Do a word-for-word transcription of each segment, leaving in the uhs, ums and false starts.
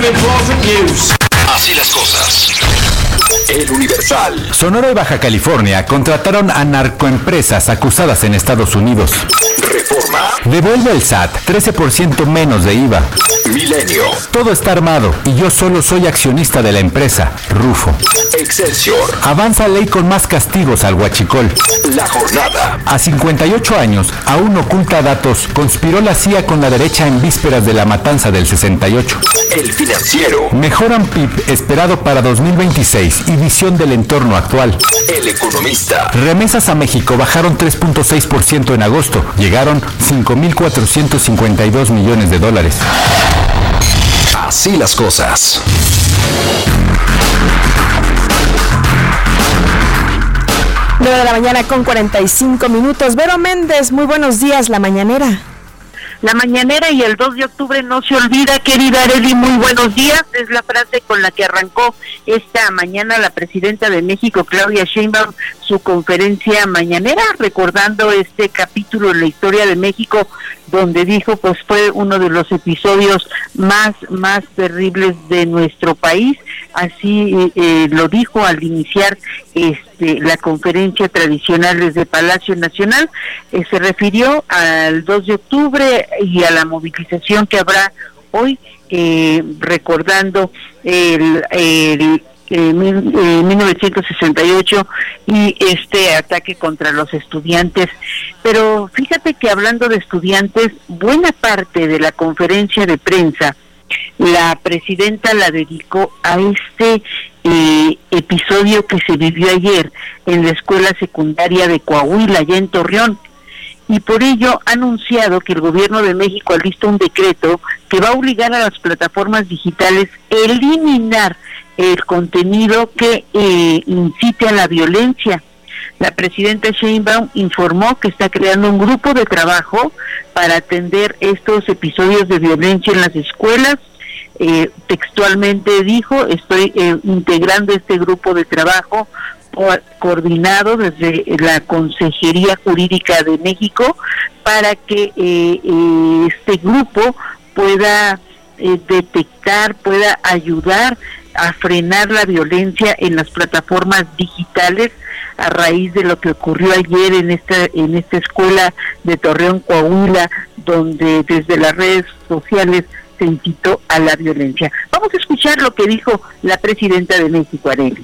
Así las cosas. El Universal. Sonora y Baja California contrataron a narcoempresas acusadas en Estados Unidos. Reforma. Devuelve el S A T trece por ciento menos de I V A. Milenio. Todo está armado y yo solo soy accionista de la empresa. Rufo. Excelsior. Avanza ley con más castigos al huachicol. La Jornada. A cincuenta y ocho años, aún oculta datos. Conspiró la C I A con la derecha en vísperas de la matanza del sesenta y ocho. El Financiero. Mejoran P I B esperado para dos mil veintiséis y visión del entorno actual. El Economista. Remesas a México bajaron tres punto seis por ciento en agosto. Llegaron cinco mil cuatrocientos cincuenta y dos millones de dólares. Así las cosas. nueve de la mañana con cuarenta y cinco minutos. Vero Méndez, muy buenos días, la mañanera. La mañanera y el dos de octubre no se olvida, querida Arely, muy buenos días. Es la frase con la que arrancó esta mañana la presidenta de México, Claudia Sheinbaum, su conferencia mañanera, recordando este capítulo en la historia de México, donde dijo, pues fue uno de los episodios más, más terribles de nuestro país. Así eh, lo dijo al iniciar este, la conferencia tradicional desde Palacio Nacional. Eh, se refirió al dos de octubre y a la movilización que habrá hoy, eh, recordando el, el eh, mil, eh, mil novecientos sesenta y ocho y este ataque contra los estudiantes. Pero fíjate que hablando de estudiantes, buena parte de la conferencia de prensa la presidenta la dedicó a este eh, episodio que se vivió ayer en la escuela secundaria de Coahuila, allá en Torreón, y por ello ha anunciado que el gobierno de México alista un decreto que va a obligar a las plataformas digitales a eliminar el contenido que eh, incite a la violencia. La presidenta Sheinbaum informó que está creando un grupo de trabajo para atender estos episodios de violencia en las escuelas. Eh, textualmente dijo, estoy eh, integrando este grupo de trabajo por, coordinado desde la Consejería Jurídica de México para que eh, eh, este grupo pueda eh, detectar, pueda ayudar a frenar la violencia en las plataformas digitales a raíz de lo que ocurrió ayer en esta en esta escuela de Torreón, Coahuila, donde desde las redes sociales se incitó a la violencia. Vamos a escuchar lo que dijo la presidenta de México, Arely.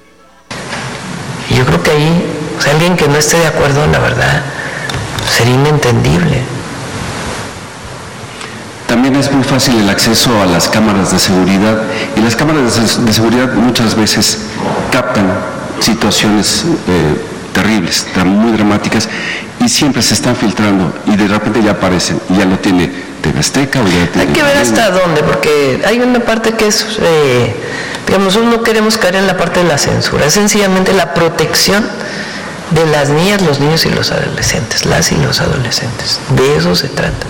Yo creo que ahí, o sea, alguien que no esté de acuerdo, la verdad, sería inentendible. También es muy fácil el acceso a las cámaras de seguridad, y las cámaras de seguridad muchas veces captan situaciones eh, terribles, muy dramáticas, y siempre se están filtrando, y de repente ya aparecen, y ya lo tiene T V Azteca o ya tiene... Hay que ver hasta dónde, porque hay una parte que es, eh, digamos, nosotros no queremos caer en la parte de la censura, es sencillamente la protección de las niñas, los niños y los adolescentes, las y los adolescentes, de eso se trata.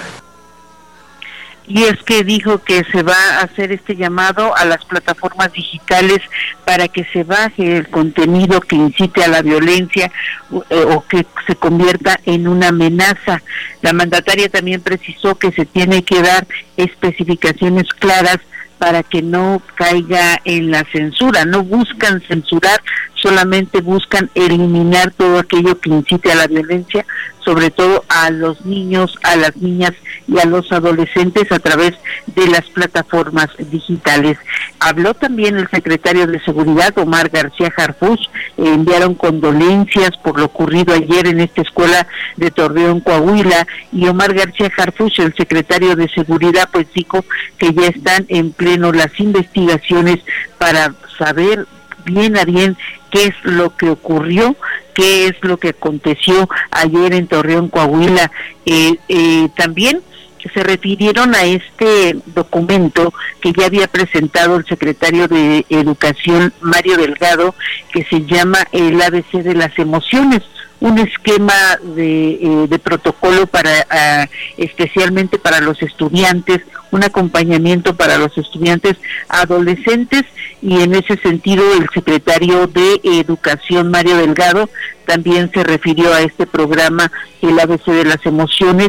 Y es que dijo que se va a hacer este llamado a las plataformas digitales para que se baje el contenido que incite a la violencia o, o que se convierta en una amenaza. La mandataria también precisó que se tiene que dar especificaciones claras para que no caiga en la censura. No buscan censurar, solamente buscan eliminar todo aquello que incite a la violencia, sobre todo a los niños, a las niñas y a los adolescentes a través de las plataformas digitales. Habló también el secretario de Seguridad, Omar García Harfuch. Eh, enviaron condolencias por lo ocurrido ayer en esta escuela de Torreón, Coahuila, y Omar García Harfuch, el secretario de Seguridad, pues dijo que ya están en pleno las investigaciones para saber bien a bien qué es lo que ocurrió, qué es lo que aconteció ayer en Torreón, Coahuila. Eh, eh, también se refirieron a este documento que ya había presentado el secretario de Educación, Mario Delgado, que se llama el A B C de las emociones, un esquema de, eh, de protocolo para uh, especialmente para los estudiantes, un acompañamiento para los estudiantes adolescentes, y en ese sentido el secretario de Educación, Mario Delgado, también se refirió a este programa, el A B C de las emociones,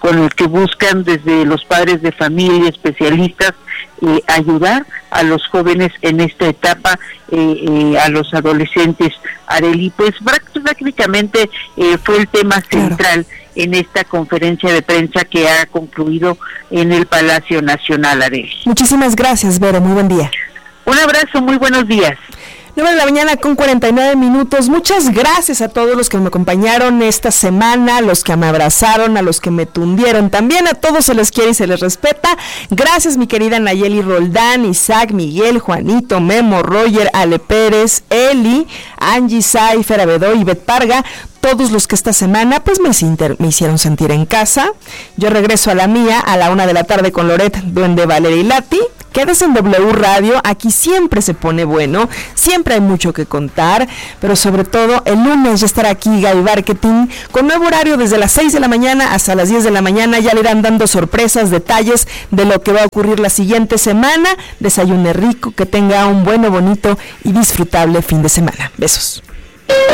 con el que buscan desde los padres de familia, especialistas, eh, ayudar a los jóvenes en esta etapa, eh, eh, a los adolescentes. Arely, pues prácticamente eh, fue el tema central claro. en esta conferencia de prensa que ha concluido en el Palacio Nacional, Arely. Muchísimas gracias, Vero, muy buen día. Un abrazo, muy buenos días. nueve de la mañana con cuarenta y nueve minutos. Muchas gracias a todos los que me acompañaron esta semana, a los que me abrazaron, a los que me tundieron. También a todos se les quiere y se les respeta. Gracias, mi querida Nayeli Roldán, Isaac, Miguel, Juanito, Memo, Roger, Ale Pérez, Eli, Angie, Sai, Fera Bedoy y Bet Parga. Todos los que esta semana pues me, inter- me hicieron sentir en casa. Yo regreso a la mía a la una de la tarde con Loret, Duende, Valeria y Lati. Quédese en W Radio, aquí siempre se pone bueno, siempre hay mucho que contar, pero sobre todo el lunes ya estará aquí Gaby Marketing con nuevo horario desde las seis de la mañana hasta las diez de la mañana. Ya le irán dando sorpresas, detalles de lo que va a ocurrir la siguiente semana. Desayune rico, que tenga un bueno, bonito y disfrutable fin de semana. Besos.